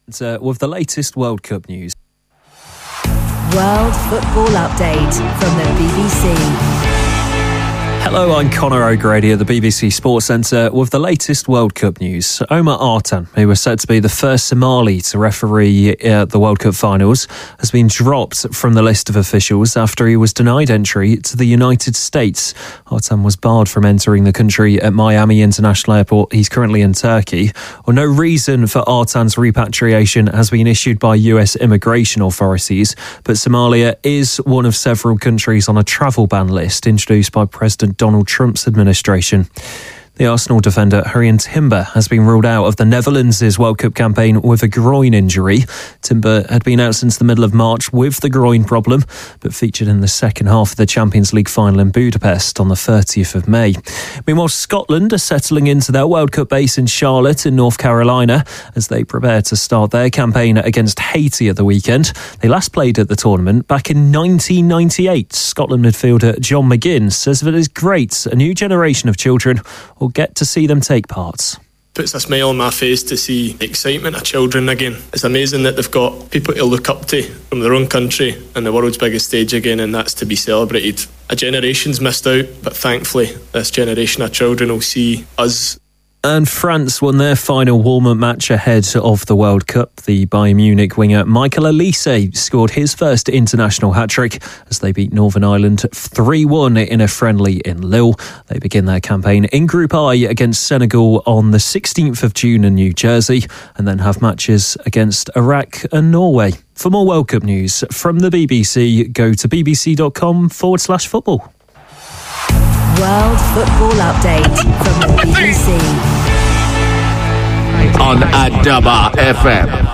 With the latest World Cup news. World Football Update from the BBC. Hello, I'm Conor O'Grady at the BBC Sports Centre with the latest World Cup news. Omar Artan, who was said to be the first Somali to referee the World Cup finals, has been dropped from the list of officials after he was denied entry to the United States. Artan was barred from entering the country at Miami International Airport. He's currently in Turkey. Well, no reason for Artan's repatriation has been issued by US immigration authorities, but Somalia is one of several countries on a travel ban list introduced by President Donald Trump's administration. The Arsenal defender Hurrien Timber has been ruled out of the Netherlands' World Cup campaign with a groin injury. Timber had been out since the middle of March with the groin problem, but featured in the second half of the Champions League final in Budapest on the 30th of May. Meanwhile, Scotland are settling into their World Cup base in Charlotte in North Carolina as they prepare to start their campaign against Haiti at the weekend. They last played at the tournament back in 1998. Scotland midfielder John McGinn says that it's great a new generation of children will get to see them take part. Puts a smile on my face to see the excitement of children again. It's amazing that they've got people to look up to from their own country and the world's biggest stage again, and that's to be celebrated. A generation's missed out, but thankfully this generation of children will see us. And France won their final warm-up match ahead of the World Cup. The Bayern Munich winger Michael Olise scored his first international hat-trick as they beat Northern Ireland 3-1 in a friendly in Lille. They begin their campaign in Group I against Senegal on the 16th of June in New Jersey and then have matches against Iraq and Norway. For more World Cup news from the BBC, go to bbc.com/football. World Football Update from the BBC. On Adaba FM.